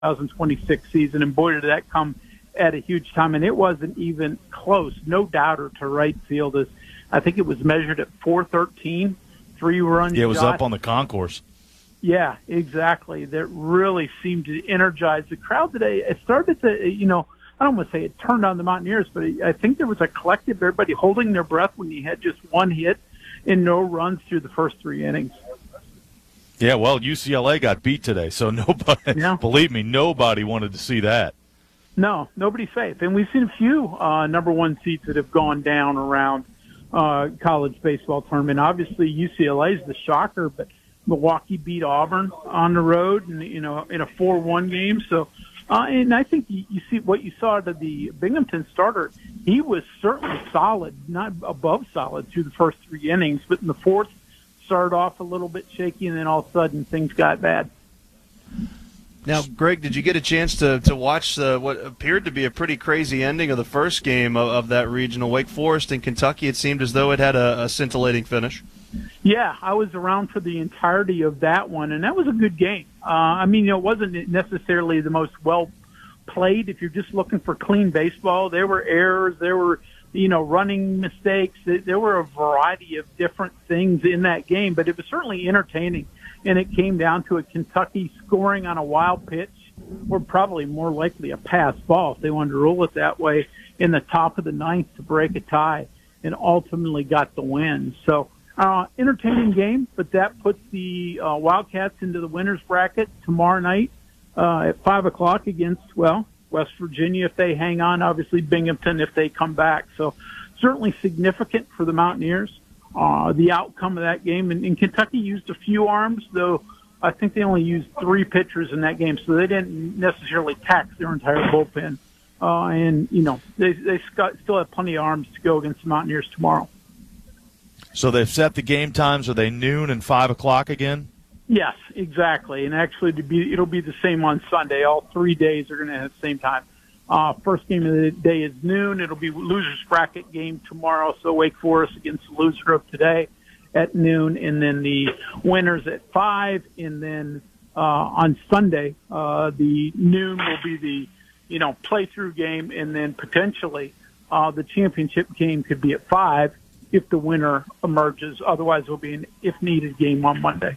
2026 season, and boy, did that come at a huge time. And it wasn't even close. No doubter to right field. I think it was measured at 413, 3 runs. Yeah, it was up on the concourse. Yeah, exactly. That really seemed to energize the crowd today. It started to, I don't want to say it turned on the Mountaineers, but I think there was a collective, everybody holding their breath when you had just one hit and no runs through the first 3 innings. Yeah, well, UCLA got beat today, so nobody, believe me, nobody wanted to see that. No, nobody's safe. And we've seen a few number 1 seeds that have gone down around college baseball tournament. Obviously, UCLA is the shocker, but Milwaukee beat Auburn on the road, and in a 4-1 game. So, and I think you see what you saw to the Binghamton starter. He was certainly solid, not above solid, through the first 3 innings. But in the fourth, started off a little bit shaky, and then all of a sudden things got bad. Now, Greg, did you get a chance to watch what appeared to be a pretty crazy ending of the first game of that regional? Wake Forest and Kentucky, it seemed as though it had a scintillating finish. Yeah, I was around for the entirety of that one, and that was a good game. It wasn't necessarily the most well played. If you're just looking for clean baseball, there were errors, there were running mistakes. There were a variety of different things in that game, but it was certainly entertaining. And it came down to a Kentucky scoring on a wild pitch, or probably more likely a pass ball, if they wanted to rule it that way, in the top of the 9th to break a tie, and ultimately got the win. So, entertaining game, but that puts the Wildcats into the winner's bracket tomorrow night at 5 o'clock against, West Virginia if they hang on, obviously Binghamton if they come back. So certainly significant for the Mountaineers, the outcome of that game. And Kentucky used a few arms, though I think they only used 3 pitchers in that game, so they didn't necessarily tax their entire bullpen. They still have plenty of arms to go against the Mountaineers tomorrow. So they've set the game times. Are they noon and 5 o'clock again? Yes, exactly. And actually, it'll be the same on Sunday. All 3 days are going to have the same time. First game of the day is noon. It'll be loser's bracket game tomorrow. So Wake Forest against the loser of today at noon, and then the winners at 5. And then on Sunday, the noon will be the playthrough game, and then potentially the championship game could be at 5 if the winner emerges. Otherwise, it will be an if-needed game on Monday.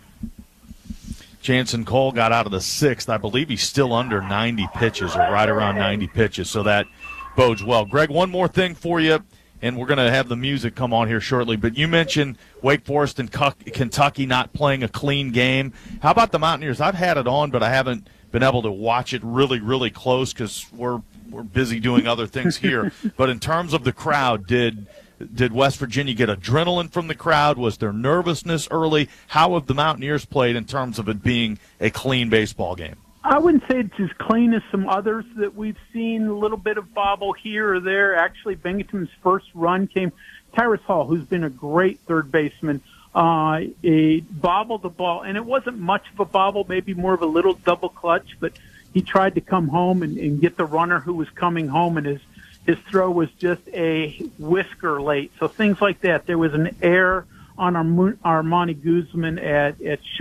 Jansen Cole got out of the 6th. I believe he's still under 90 pitches, or right around 90 pitches, so that bodes well. Greg, one more thing for you, and we're going to have the music come on here shortly, but you mentioned Wake Forest and Kentucky not playing a clean game. How about the Mountaineers? I've had it on, but I haven't been able to watch it really, really close because we're busy doing other things here. But in terms of the crowd, did West Virginia get adrenaline from the crowd? Was there nervousness early? How have the Mountaineers played in terms of it being a clean baseball game? I wouldn't say it's as clean as some others that we've seen. A little bit of bobble here or there. Actually, Binghamton's first run came. Tyrus Hall, who's been a great third baseman, he bobbled the ball, and it wasn't much of a bobble, maybe more of a little double clutch, but he tried to come home and get the runner who was coming home, and his throw was just a whisker late. So things like that. There was an error on Armani Guzman at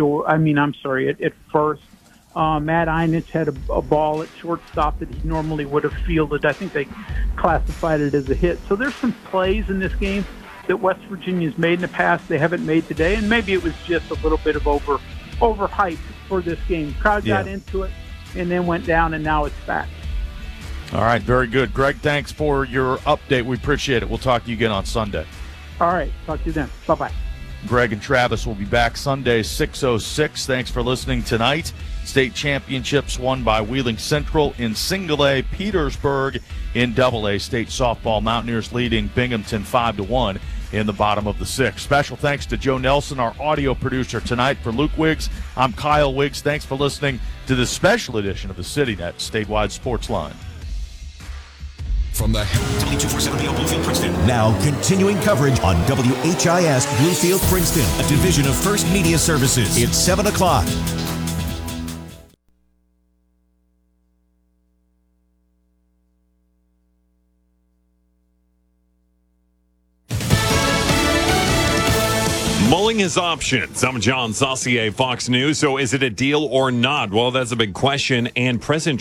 first. Matt Einich had a ball at shortstop that he normally would have fielded. I think they classified it as a hit. So there's some plays in this game that West Virginia's made in the past they haven't made today, and maybe it was just a little bit of overhype for this game. Crowd got into it and then went down, and now it's back. All right, very good. Greg, thanks for your update. We appreciate it. We'll talk to you again on Sunday. All right, talk to you then. Bye-bye. Greg and Travis will be back Sunday, 6:06. Thanks for listening tonight. State championships won by Wheeling Central in Single A, Petersburg in Double A. State softball Mountaineers leading Binghamton 5-1 in the bottom of the 6th. Special thanks to Joe Nelson, our audio producer tonight. For Luke Wiggs, I'm Kyle Wiggs. Thanks for listening to this special edition of the CityNet Statewide Sports Line. From the W247 Bluefield, Princeton. Now continuing coverage on WHIS Bluefield, Princeton, a division of First Media Services. It's 7 o'clock. selling his options. I'm John Saucier, Fox News. So is it a deal or not? Well, that's a big question. And President